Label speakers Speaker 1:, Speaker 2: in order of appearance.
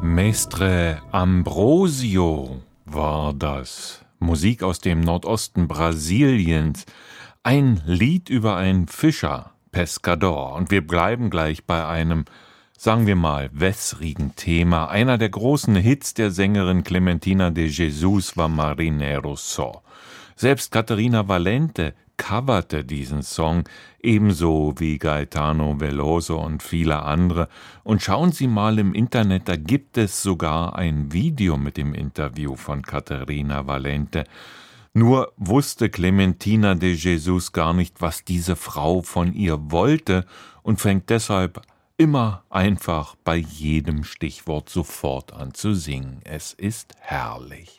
Speaker 1: Mestre Ambrosio war das. Musik aus dem Nordosten Brasiliens. Ein Lied über einen Fischer, Pescador. Und wir bleiben gleich bei einem, sagen wir mal, wässrigen Thema. Einer der großen Hits der Sängerin Clementina de Jesus war Marinero So. Selbst Caterina Valente coverte diesen Song, ebenso wie Gaetano Veloso und viele andere. Und schauen Sie mal im Internet, da gibt es sogar ein Video mit dem Interview von Caterina Valente. Nur wusste Clementina de Jesus gar nicht, was diese Frau von ihr wollte und fängt deshalb immer einfach bei jedem Stichwort sofort an zu singen. Es ist herrlich.